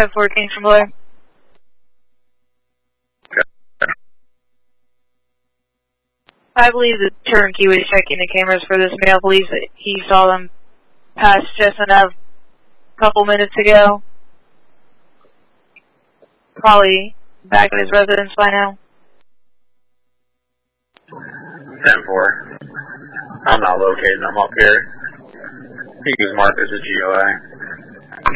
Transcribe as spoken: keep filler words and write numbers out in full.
five four Kingston Blair. I believe the turnkey was checking the cameras for this male. Believes that he saw them pass Chestnut Ave a couple minutes ago. Probably back at his residence by now. ten four. I'm not locating him up here. He was marked as a G O I.